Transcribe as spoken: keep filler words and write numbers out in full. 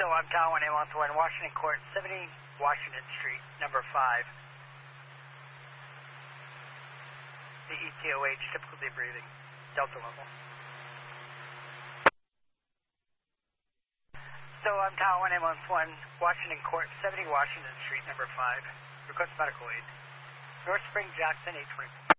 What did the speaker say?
So I'm Tower one ambulance one, Washington Court, seventy Washington Street, number five. The E T O H, typical debriefing, Delta level. So I'm Tower one ambulance one, Washington Court, seventy Washington Street, number five. Request medical aid. North Spring, Jackson, eight twenty.